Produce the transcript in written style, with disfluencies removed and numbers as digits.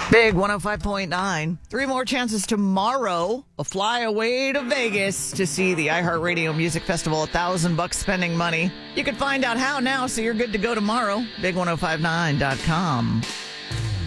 Big 105.9. 3 more chances tomorrow. A fly away to Vegas to see the iHeartRadio Music Festival. $1,000 spending money. You can find out how now, so you're good to go tomorrow. Big1059.com.